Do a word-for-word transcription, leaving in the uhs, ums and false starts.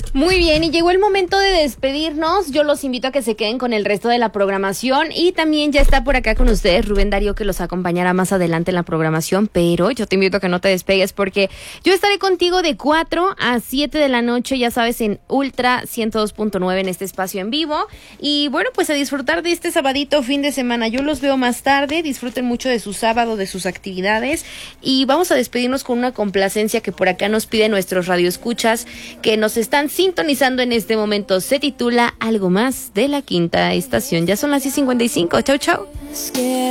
Muy bien, y llegó el momento de despedirnos. Yo los invito a que se queden con el resto de la programación y también ya está por acá con ustedes Rubén Darío, que los acompañará más adelante en la programación, pero yo te invito a que no te despegues porque yo estaré contigo de cuatro a siete de la noche, ya sabes, en Ultra ciento dos punto nueve en este espacio en vivo. Y bueno, pues a disfrutar de este sabadito fin de semana. Yo los veo más tarde, disfruten mucho de su sábado, de sus actividades y vamos a despedirnos con una complacencia que por acá nos piden nuestros radioescuchas que nos están sintonizando en este momento. Se titula Algo Más de la Quinta Estación. Ya son las diez cincuenta y cinco. Chau, chau.